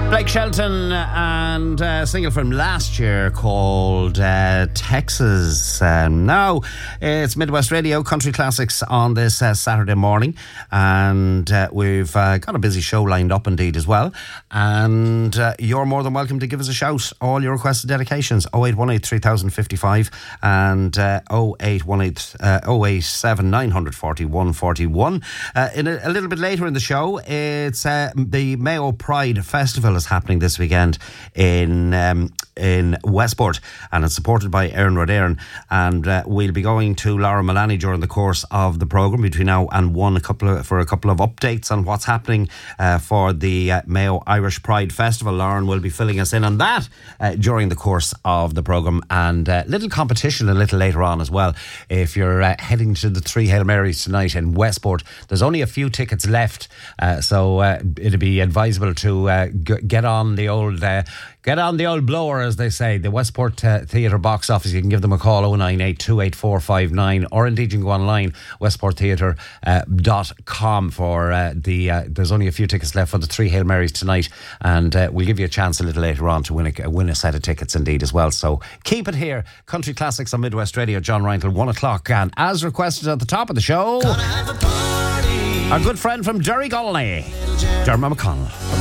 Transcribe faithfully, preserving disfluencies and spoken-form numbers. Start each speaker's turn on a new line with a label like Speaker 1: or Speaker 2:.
Speaker 1: Blake Shelton and a single from last year called uh, Texas. Um, now it's Midwest Radio Country Classics on this uh, Saturday morning, and uh, we've uh, got a busy show lined up indeed as well, and uh, you're more than welcome to give us a shout. All your requested dedications oh eight one eight three thousand fifty-five and uh, oh eight one eight oh eight seven nine four one four one. Uh, in a, a little bit later in the show, it's uh, the Mayo Pride Festival is happening this weekend in um, in Westport, and it's supported by Aaron Rodairn, and uh, we'll be going to Laura Mullaney during the course of the programme between now and one a couple of, for a couple of updates on what's happening uh, for the uh, Mayo Irish Pride Festival. Lauren will be filling us in on that uh, during the course of the programme, and a uh, little competition a little later on as well. If you're uh, heading to the Three Hail Marys tonight in Westport, there's only a few tickets left, uh, so uh, it'd be advisable to uh, g- get on the old uh, get on the old blower, as they say, the Westport uh, Theatre box office. You can give them a call, oh nine eight two eight four five nine, or indeed you can go online, westport theatre dot com for uh, the uh, there's only a few tickets left for the Three Hail Marys tonight, and uh, we'll give you a chance a little later on to win a, win a set of tickets indeed as well. So keep it here, Country Classics on Midwest Radio. John Ryan till one o'clock, and as requested at the top of the show, our good friend from Derry Golney, Dermot McConnell.